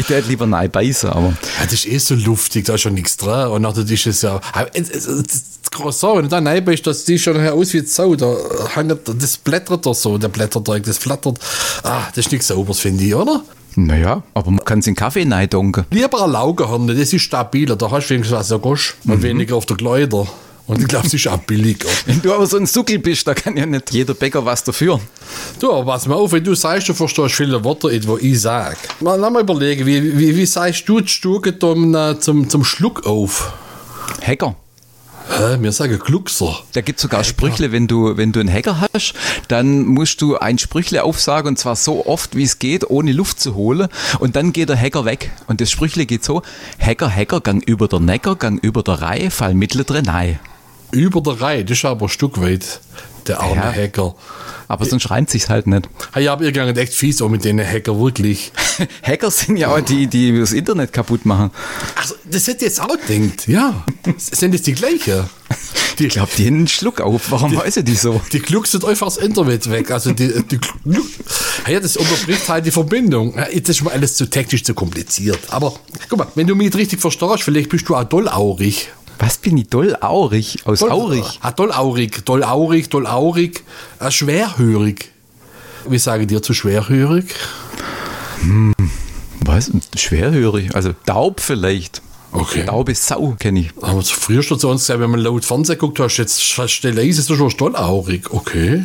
tät lieber nein beißen, aber. Ja, das ist eh so luftig, da ist schon nichts dran. Und nachher ist es ja. Das Croissant, wenn du da rein bist, das sieht schon aus wie Sau. Das blättert doch so, der Blätterteig, das flattert. Das ist nichts Sauberes, finde ich, oder? Naja, aber man kann es in Kaffee reindunken. Lieber ein Laugenhorn, das ist stabiler, da hast du wenigstens was der Gosch und weniger auf der Kleider. Und ich glaube, es ist auch billiger. Wenn du aber so ein Suckel bist, da kann ja nicht jeder Bäcker was dafür. Du, aber pass mal auf, wenn du sagst, du verstehst viele Worte, die ich sage. Lass mal überlegen, wie sagst du die Stube zum Schluck auf? Hacker. Wir sagen Gluckser. Da gibt es sogar Sprüchle, wenn du einen Hacker hast, dann musst du ein Sprüchle aufsagen und zwar so oft, wie es geht, ohne Luft zu holen und dann geht der Hacker weg. Und das Sprüchle geht so, Hacker, gang über der Necker, gang über der Reihe, fall mittlere Nei. Über der Reihe, das ist aber ein Stück weit, der arme Hacker. Aber sonst reimt sich's halt nicht. Ja, aber ihr geht echt fies auch mit denen Hacker, wirklich. Hacker sind ja auch die das Internet kaputt machen. Also, das hätte ich jetzt auch gedacht, ja. Sind das die gleichen? Ich glaube, die haben einen Schluck auf. Warum weiß ich die so? Die glucksen einfach das Internet weg. Also ja, das unterbricht halt die Verbindung. Das ist schon alles zu technisch, zu kompliziert. Aber guck mal, wenn du mich richtig verstehst, vielleicht bist du auch dollaurig. Was bin ich? Dollaurig? Aus Aurig? Dollaurig. Schwerhörig. Wie sage ich dir zu schwerhörig? Was? Schwerhörig? Also taub vielleicht. Okay. Taube Sau kenne ich. Aber früher schon zu uns gesagt, wenn man laut Fernsehen guckt, hast du jetzt fast leise, ist du schon dollaurig. Okay.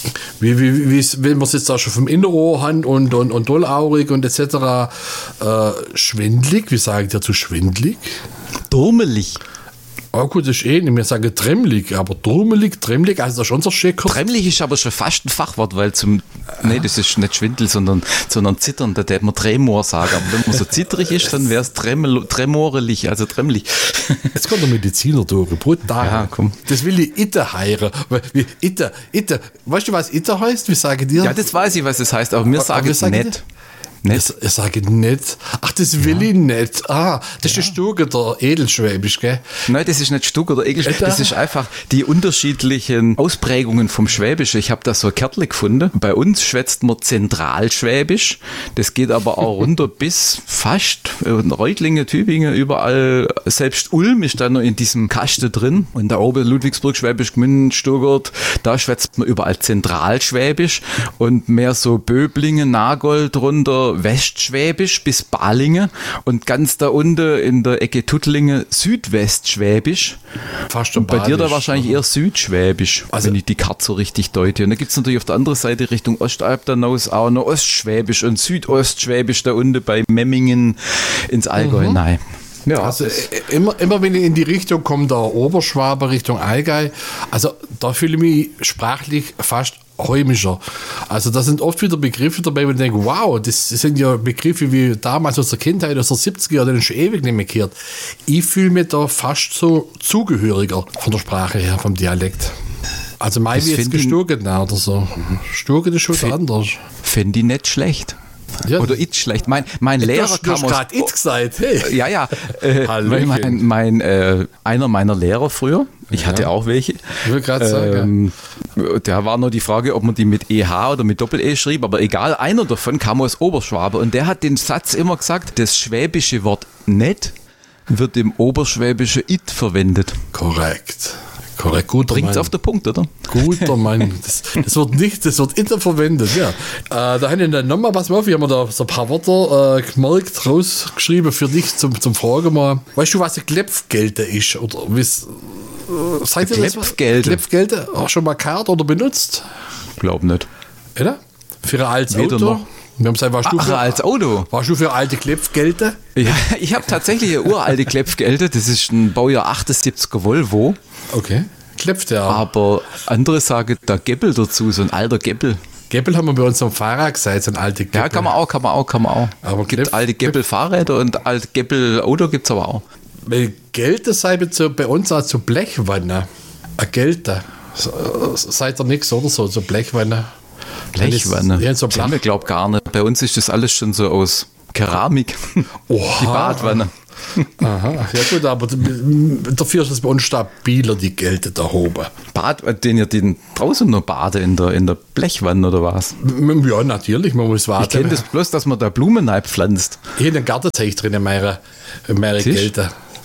Wenn wir es jetzt auch schon vom Innenohr haben und dollaurig und etc. Schwindlig, wie sage ich dir zu schwindlig? Turmelig. Oh gut, das ist nicht mehr sagen tremmelig, aber turmelig, also das ist schon so schicker. Tremmelig ist aber schon fast ein Fachwort, weil nee, das ist nicht Schwindel, sondern zittern, da hätte man Tremor sagen. Aber wenn man so zittrig ist, dann wäre es tremorelig, also tremmelig. Jetzt kommt der Mediziner durch, brutal. Ja, komm. Das will ich Itte heiren. Itte. Weißt du, was Itte heißt? Wie sage ich dir? Ja, das weiß ich, was es heißt, aber mir sagen es nicht. Ich sage nicht. Ach, das will ich nicht. Das ist der Stuge der Edelschwäbisch, gell? Nein, das ist nicht Stuck oder Edelschwäbisch. Das ist einfach die unterschiedlichen Ausprägungen vom Schwäbisch. Ich habe da so ein Kärtchen gefunden. Bei uns schwätzt man Zentralschwäbisch. Das geht aber auch runter bis fast Reutlingen, Tübingen, überall. Selbst Ulm ist da noch in diesem Kasten drin. Und da oben Ludwigsburg, Schwäbisch Gmünd, Stuttgart, da schwätzt man überall Zentralschwäbisch. Und mehr so Böblingen, Nagold runter, Westschwäbisch bis Balingen und ganz da unten in der Ecke Tuttlingen Südwestschwäbisch. Fast und bei dir da wahrscheinlich eher Südschwäbisch, also wenn ich die Karte so richtig deute. Und da gibt es natürlich auf der anderen Seite Richtung Ostalb dann aus auch noch Ostschwäbisch und Südostschwäbisch da unten bei Memmingen ins Allgäu. Nein. Ja, also immer wenn ich in die Richtung komme, der Oberschwabe Richtung Allgäu, also da fühle ich mich sprachlich fast heimischer. Also da sind oft wieder Begriffe dabei, wo ich denke, wow, das sind ja Begriffe wie damals aus der Kindheit, aus der 70er, die sind schon ewig nicht mehr gehört. Ich fühle mich da fast so zugehöriger von der Sprache her, vom Dialekt. Also mein wie jetzt gesturget oder so. Sturget ist schon anders. Finde ich nicht schlecht. Ja. Oder ich schlecht. Mein Lehrer kam aus... gerade ich gesagt, hey. Ja. Einer meiner Lehrer früher, ich hatte auch welche. Ich will gerade sagen. Da war nur die Frage, ob man die mit EH oder mit Doppel-E schrieb, aber egal, einer davon kam aus Oberschwabe und der hat den Satz immer gesagt, das schwäbische Wort nett wird im oberschwäbische it verwendet. Korrekt, guter Bringt's auf den Punkt, oder? Guter Mann. Das wird immer verwendet, ja. Da habe ich dann nochmal, pass mal auf, wir haben da so ein paar Wörter gemerkt, rausgeschrieben für dich zum Fragen mal. Weißt du, was ein Klepfgelte ist? Oder seid ihr das? Klepfgelte? Auch schon mal gehört oder benutzt? Glaub nicht. Oder? Für ein altes Auto? Noch. Wir haben gesagt, als Auto? Warst du für alte Klepfgelte? Ja, ich habe tatsächlich eine uralte Klepfgelte. Das ist ein Baujahr 78er Volvo. Okay. Klepft ja. Aber andere sagen da Geppel dazu, so ein alter Geppel. Geppel haben wir bei uns am Fahrrad gesagt, so ein alte Geppel. Ja, kann man auch. Aber gibt alte Geppel-Fahrräder und alte Geppel-Auto gibt es aber auch. Weil Gelte sei bei uns auch so Blechwanne. Eine Gelte. Seid ihr nichts oder so Blechwanne? Blechwanne? Ja, so ich glaube gar nicht. Bei uns ist das alles schon so aus Keramik. Oha. Die Badwanne. Aha, ja gut, aber dafür ist es bei uns stabiler, die Kälte da oben. Den ihr den draußen noch baden in der Blechwanne oder was? Ja, natürlich, man muss warten. Ich kenne das bloß, dass man da Blumen pflanzt. Hier in den Garten zeige ich drin meine Kälte.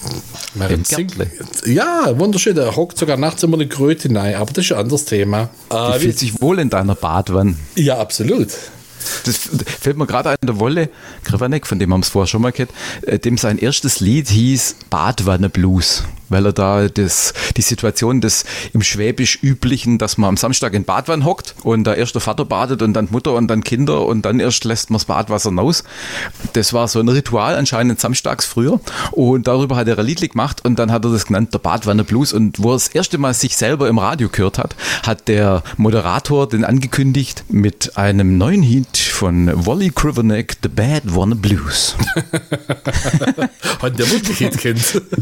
Ja, wunderschön. Da hockt sogar nachts immer eine Kröte rein, aber das ist ein anderes Thema. Die fühlt sich wohl in deiner Badwanne. Ja, absolut. Das fällt mir gerade ein, der Wolle Krivanek, von dem haben wir es vorher schon mal gehört, dem sein erstes Lied hieß Badwanne Blues, weil er da die Situation des im Schwäbisch üblichen, dass man am Samstag in Badwanne hockt und da erst der Vater badet und dann die Mutter und dann Kinder und dann erst lässt man das Badwasser raus. Das war so ein Ritual anscheinend samstags früher und darüber hat er ein Lied gemacht und dann hat er das genannt, der Badwanne Blues, und wo er das erste Mal sich selber im Radio gehört hat der Moderator den angekündigt mit einem neuen Hit von Wally Krivanek, The Badwanne Blues. Hat der wirklich Hit kennt.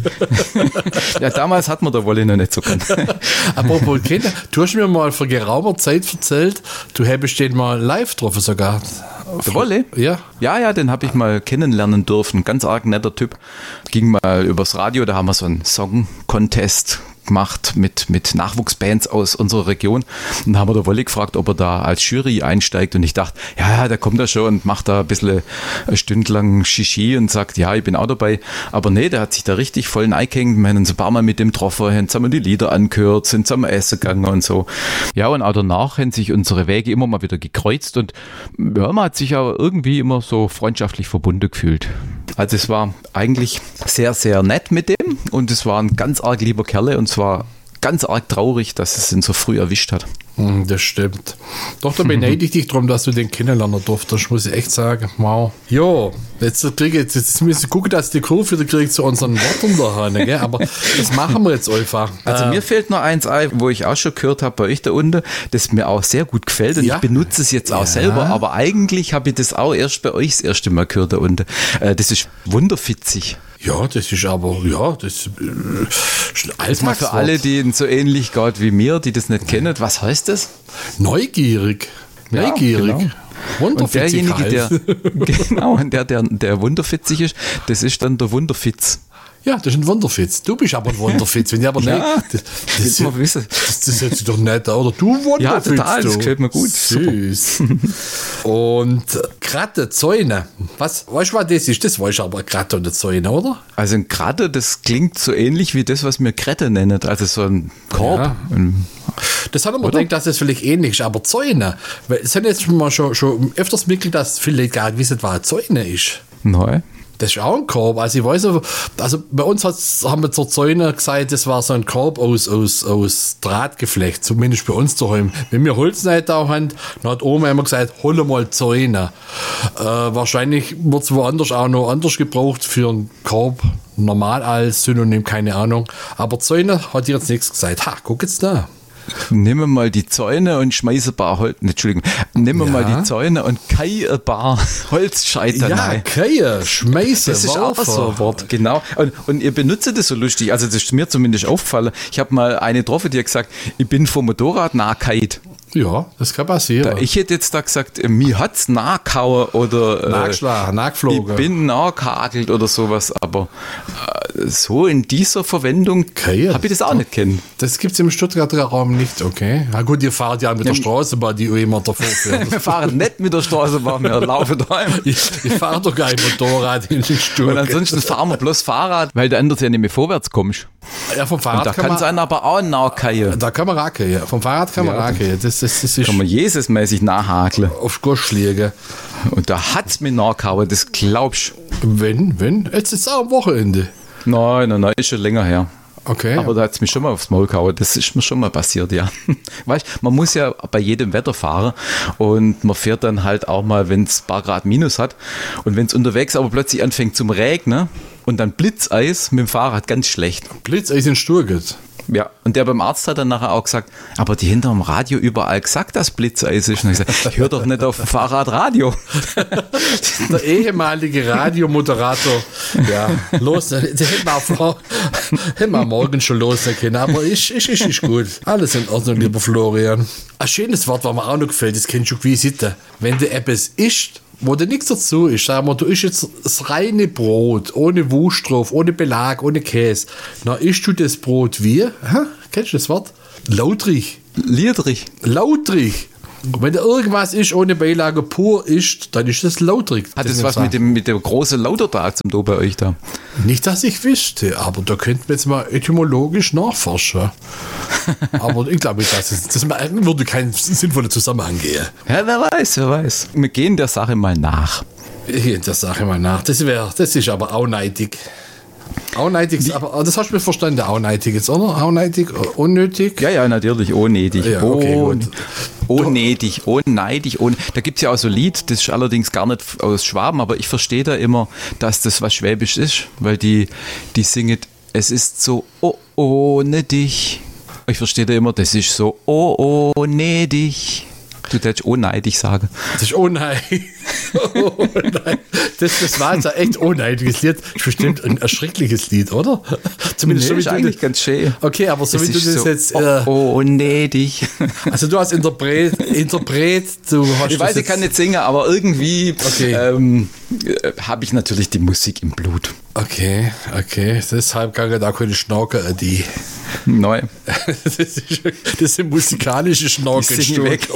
Ja, damals hat man der Wally noch nicht so kennt. Apropos kennen, du hast mir mal vor geraumer Zeit erzählt, du hättest den mal live getroffen sogar. Der Wolle? Ja. Ja, den habe ich mal kennenlernen dürfen. Ganz arg netter Typ. Ging mal übers Radio, da haben wir so einen Song-Contest gemacht mit Nachwuchsbands aus unserer Region. Und dann haben wir der Wolle gefragt, ob er da als Jury einsteigt. Und ich dachte, ja, der kommt da schon und macht da ein bisschen eine Stunde lang Shishi und sagt, ja, ich bin auch dabei. Aber nee, der hat sich da richtig voll eingehängt. Wir haben uns ein paar Mal mit dem getroffen, haben zusammen die Lieder angehört, sind zusammen essen gegangen und so. Ja, und auch danach haben sich unsere Wege immer mal wieder gekreuzt und ja, man hat sich auch irgendwie immer so freundschaftlich verbunden gefühlt. Also es war eigentlich sehr, sehr nett mit dem und es war ein ganz arg lieber Kerl und es war ganz arg traurig, dass es ihn so früh erwischt hat. Das stimmt. Doch, da beneide ich dich darum, dass du den kennenlernen durftest, muss ich echt sagen. Wow. Jo, jetzt müssen wir gucken, dass die Kurve wieder kriegt zu unseren Worten da, gell? Aber das machen wir jetzt einfach. Also mir fällt noch eins ein, wo ich auch schon gehört habe bei euch da unten, das mir auch sehr gut gefällt und ich benutze es jetzt auch selber, aber eigentlich habe ich das auch erst bei euch das erste Mal gehört da unten. Das ist wunderfitzig. Ja, das ist aber, das ist mal für alle, die so ähnlich geht wie mir, die das nicht kennen, was heißt das? Neugierig. Neugierig. Genau. Und derjenige, der wunderfitzig ist, das ist dann der Wunderfitz. Ja, das ist ein Wunderfitz. Du bist aber ein Wunderfitz. Wenn ich aber das hört sich doch nett an, oder? Du Wunderfitz. Ja, total, das gefällt mir gut. Süß. Und Kratte, Zäune. Weißt du, was das ist? Das weißt du aber, Kratte und Zäune, oder? Also ein Kratte, das klingt so ähnlich wie das, was wir Krette nennen. Also so ein Korb. Ja. Das hat man gedacht, dass das vielleicht ähnlich ist, aber Zäune. Weil es hat jetzt mal schon öfters mitgekriegt, dass viele gar nicht wissen, was eine Zäune ist. Nein. Das ist auch ein Korb. Also ich weiß nicht, also bei uns haben wir zur Zäune gesagt, das war so ein Korb aus Drahtgeflecht, zumindest bei uns daheim. Wenn wir Holz nicht da haben, dann hat Oma immer gesagt, hol mal Zäune. Wahrscheinlich wird es woanders auch noch anders gebraucht für einen Korb, normal als Synonym, keine Ahnung. Aber Zäune hat jetzt nichts gesagt. Ha, guck jetzt da. Nehmen wir mal die Zäune und schmeiße ein paar Holz. Entschuldigung. Nehmen wir mal die Zäune und kai ein paar Holzscheiter rein. Ja, kai, schmeiße. Das ist auch so ein Wort, genau. Und ihr benutzt das so lustig. Also das ist mir zumindest aufgefallen. Ich habe mal eine getroffen, die hat gesagt, ich bin vom Motorrad nachgehakt. Ja, das kann passieren. Ich hätte jetzt da gesagt, mir hat's nachgehauen oder nachgeflogen. Ich bin nachgehakelt oder sowas, aber so in dieser Verwendung habe ich das auch nicht kennen. Das gibt es im Stuttgarter Raum nicht, okay. Na gut, ihr fahrt ja mit der Straßenbahn, die immer davor fährt. Wir fahren nicht mit der Straßenbahn, wir laufen daheim. Ich fahre doch kein Motorrad in den Stuttgart. Und ansonsten fahren wir bloß Fahrrad, weil du anders ja nicht mehr vorwärts kommst. Ja, vom Fahrrad und da kann es einen aber auch nachgehen. Da kann man racken, vom Fahrrad kann man racken. Das ist kann man Jesusmäßig nachhakeln. Auf Gusch liegen. Und da hat's mir nachgehauen, das glaubst du. Wenn? Jetzt ist es auch am Wochenende. Nein, ist schon länger her. Okay. Aber da hat es mich schon mal aufs Maul gehauen. Das ist mir schon mal passiert, ja. Weißt, man muss ja bei jedem Wetter fahren und man fährt dann halt auch mal, wenn es ein paar Grad minus hat und wenn es unterwegs aber plötzlich anfängt zum Regnen und dann Blitzeis mit dem Fahrrad, ganz schlecht. Blitzeis in Stuttgart. Ja, und der beim Arzt hat dann nachher auch gesagt, aber die hinterm Radio überall gesagt, dass Blitzeis ist. Und ich gesagt, ich höre doch nicht auf dem Fahrrad Radio. Der ehemalige Radiomoderator, ja, los, den hätten wir morgen schon losen können, aber ist gut. Alles in Ordnung, lieber Florian. Ein schönes Wort, was mir auch noch gefällt, das kennst du wie sitte. Wenn du etwas isst wo dir nichts dazu ist, sagen wir, du isst jetzt das reine Brot, ohne Wurst drauf, ohne Belag, ohne Käse. Dann isst du das Brot wie? Kennst du das Wort? Lautrig. Liedrig. Lautrig. Und wenn da irgendwas ist, ohne Beilage pur ist, dann ist das lautrig. Hat das was mit dem großen Lautertag zum Do bei euch da? Nicht, dass ich wüsste, aber da könnten wir jetzt mal etymologisch nachforschen. Aber ich glaube, das würde keinen sinnvollen Zusammenhang gehen. Ja, wer weiß. Wir gehen der Sache mal nach. Ich gehe der Sache mal nach. Das ist aber auch neidig. Auch neidig, aber das hast du mir verstanden, auch neidig jetzt, oder? Auch neidig, unnötig? Ja, natürlich, unnötig. Ja, okay, gut. Unnötig. Da gibt es ja auch so ein Lied, das ist allerdings gar nicht aus Schwaben, aber ich verstehe da immer, dass das was Schwäbisch ist, weil die singen, es ist so ohne dich. Ich verstehe da immer, das ist so ohne dich. Du darfst ohneidig sagen. Das ist ohneidig. Das war jetzt ein echt ohneidiges Lied. Das ist bestimmt ein erschreckliches Lied, oder? Zumindest so, ist eigentlich ganz schön. Okay, aber so wie du das so jetzt... ohneidig. Also du als Interpret, du hast... Ich weiß, ich kann nicht singen, aber irgendwie habe ich natürlich die Musik im Blut. Okay. Deshalb kann ich da keine Schnaken, die... Neu. Das sind musikalische Schnaken. Weg.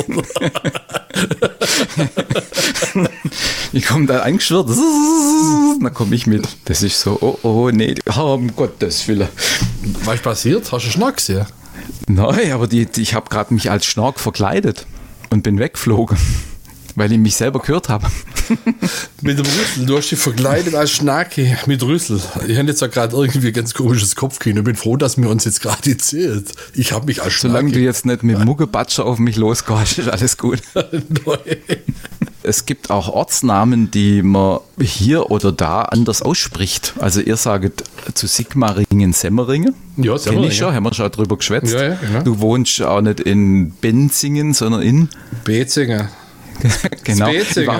Ich komme da eingeschwirrt, dann komme ich mit. Das ist so, nee, um Gottes Willen. Was ist passiert? Hast du Schnack gesehen? Nein, aber ich habe gerade mich als Schnack verkleidet und bin weggeflogen, weil ich mich selber gehört habe. Mit dem Rüssel, du hast dich verkleidet als Schnacki mit Rüssel. Ich habe jetzt ja gerade irgendwie ein ganz komisches Kopfkino. Ich bin froh, dass wir uns jetzt gerade erzählt. Ich habe mich als Schnacki. Solange du jetzt nicht mit Muggebatscher auf mich losgehst, ist alles gut. Es gibt auch Ortsnamen, die man hier oder da anders ausspricht. Also ihr sagt zu Sigmaringen Semmeringen. Ja, Semmeringen. Kenn ich schon, haben wir schon drüber geschwätzt. Ja, genau. Du wohnst auch nicht in Benzingen, sondern in Bezingen. Genau. Ich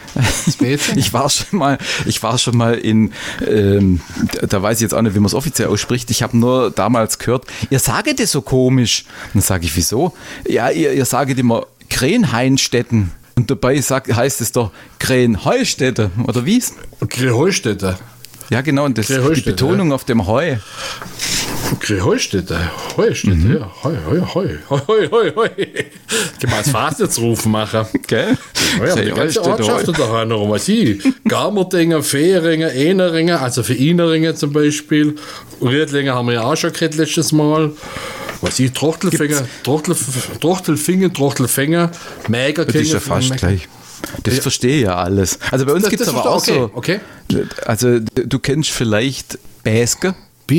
war schon mal in, da weiß ich jetzt auch nicht, wie man es offiziell ausspricht. Ich habe nur damals gehört, ihr saget es so komisch. Dann sage ich, wieso? Ja, ihr saget immer Krenheinstetten. Und dabei heißt es doch Krenheustätte, oder wie's? Krenheustätte. Ja, genau, und die Betonung auf dem Heu. Heustätte, ja. Hoi. Kann man als Fastnetsruf machen. Gell? Ja, die ganze Ortschaften daheim noch, was ich. Garmerdingen, Fehringen, Eneringen, also für Ineringen zum Beispiel. Riedlingen haben wir ja auch schon geredet letztes Mal. Was ich, Trochtelfänger, Mägerkinger. Das ist ja fast gleich. Das verstehe ich ja alles. Also bei uns gibt es aber auch so. Okay. Also du kennst vielleicht Bäske.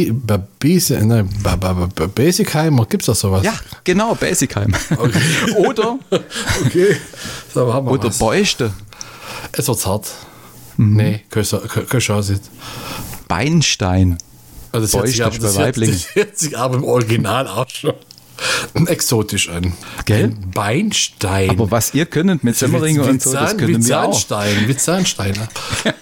Basicheimer, gibt es da sowas? Ja, genau, Basichheim. Okay. Oder so, haben wir oder Beuste. Es wird hart. Nee, keine Chance. Beinstein. Also das hört sich aber im Original auch schon exotisch an. Gell? Beinstein. Aber was ihr könnt mit Semmeringen und so, das können wir auch. Wie Zahnsteine.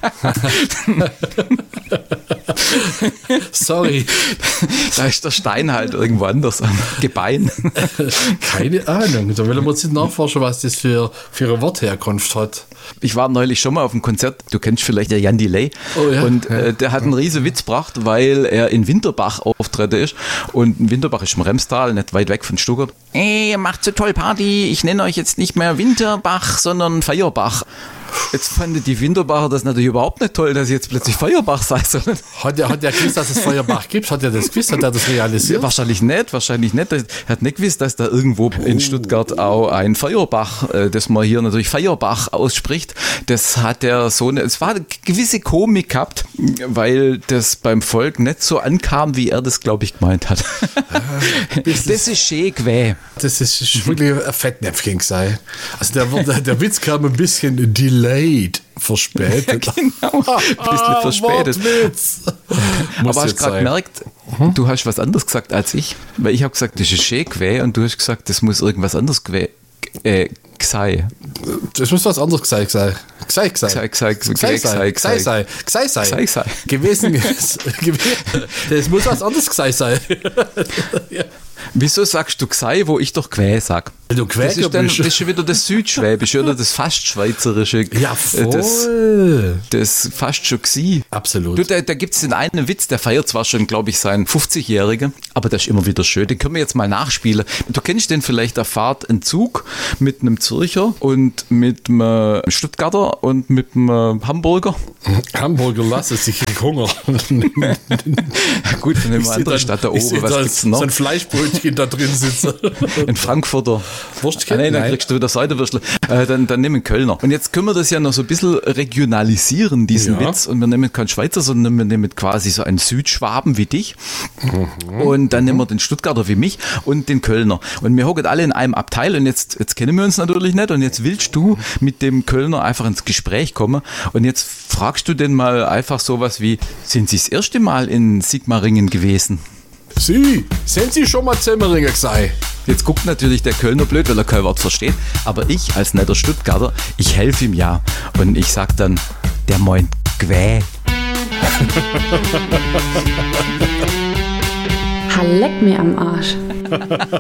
Sorry. Da ist der Stein halt irgendwo anders am Gebein. Keine Ahnung. Da will man jetzt nicht nachforschen, was das für eine Wortherkunft hat. Ich war neulich schon mal auf einem Konzert, du kennst vielleicht der Jan Delay. Oh, ja? Und der hat einen riesen Witz gebracht, weil er in Winterbach auftreten ist. Und Winterbach ist im Remstal, nicht weit weg von Stuttgart. Ihr macht so toll Party, ich nenne euch jetzt nicht mehr Winterbach, sondern Feierbach. Jetzt fanden die Winterbacher das natürlich überhaupt nicht toll, dass ich jetzt plötzlich Feuerbach sei. Hat der gewusst, dass es Feuerbach gibt? Hat er das gewusst? Hat er das realisiert? Wahrscheinlich nicht. Er hat nicht gewusst, dass da irgendwo in Stuttgart auch ein Feuerbach, das man hier natürlich Feierbach ausspricht, das hat er so es war eine gewisse Komik gehabt, weil das beim Volk nicht so ankam, wie er das, glaube ich, gemeint hat. Das ist schön gewesen. Das ist wirklich ein Fettnäpfchen sei. Also der Witz kam ein bisschen delayed, verspätet. Ja, genau, ein bisschen verspätet. Aber hast du gerade gemerkt, du hast was anderes gesagt als ich, weil ich habe gesagt, das ist schön gewesen und du hast gesagt, das muss irgendwas anderes gewesen sei. Das muss was anderes sei. Gewesen. Das muss was anderes sei. Ja. Wieso sagst du Gsei, wo ich doch Quä sag? Du Das ist schon wieder das Südschwäbische oder das fast Schweizerische. Ja, voll. Das fast schon Gsi. Absolut. Du, da gibt es den einen Witz, der feiert zwar schon, glaube ich, seinen 50-Jährigen, aber das ist immer wieder schön. Den können wir jetzt mal nachspielen. Du kennst den vielleicht, da fahrt ein Zug mit einem Zürcher und mit einem Stuttgarter und mit einem Hamburger. Hamburger lasse sich in Hunger. Gut, dann nehmen wir eine andere Stadt da oben. Was gibt's noch? So ein Fleischbrötchen da drin sitzen. Ein Frankfurter. Wurstchen? Nein, dann kriegst du wieder Seitenwürstel. Dann nehmen wir Kölner. Und jetzt können wir das ja noch so ein bisschen regionalisieren, diesen Witz. Und wir nehmen keinen Schweizer, sondern wir nehmen quasi so einen Südschwaben wie dich. Und dann nehmen wir den Stuttgarter wie mich und den Kölner. Und wir hocken alle in einem Abteil und jetzt kennen wir uns natürlich nicht. Und jetzt willst du mit dem Kölner einfach ins Gespräch kommen. Und jetzt fragst du den mal einfach sowas wie, sind Sie das erste Mal in Sigmaringen gewesen? Sie, sind Sie schon mal Semmeringen gesehen? Jetzt guckt natürlich der Kölner blöd, weil er kein Wort versteht. Aber ich als netter Stuttgarter, ich helfe ihm ja. Und ich sag dann, der meint G'wä. Leck mir am Arsch.